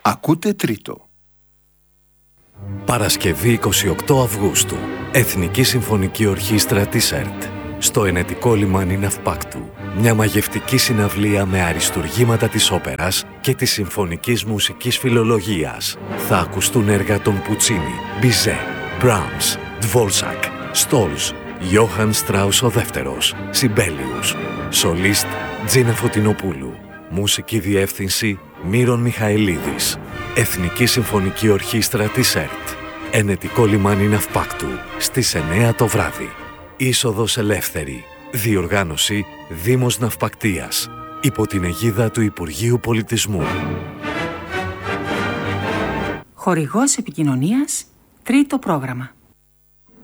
Ακούτε τρίτο. Παρασκευή 28 Αυγούστου. Εθνική Συμφωνική Ορχήστρα της ΕΡΤ. Στο Ενετικό Λιμάνι Ναυπάκτου. Μια μαγευτική συναυλία με αριστουργήματα της όπερας και της συμφωνικής μουσικής φιλολογίας. Θα ακουστούν έργα των Πουτσίνι, Μπιζέ, Μπράμς, Ντβόλσακ, Στόλς, Γιώχαν Στράους ο Δεύτερος, Σιμπέλιους. Σολίστ Τζίνα Φωτεινοπούλου. Μουσική διεύθυνση Μύρον Μιχαηλίδης. Εθνική Συμφωνική Ορχήστρα της ΕΡΤ. Ενετικό Λιμάνι Ναυπάκτου στις 9 το βράδυ. Είσοδος ελεύθερη. Διοργάνωση Δήμος Ναυπακτίας. Υπό την αιγίδα του Υπουργείου Πολιτισμού. Χορηγός επικοινωνίας, τρίτο πρόγραμμα.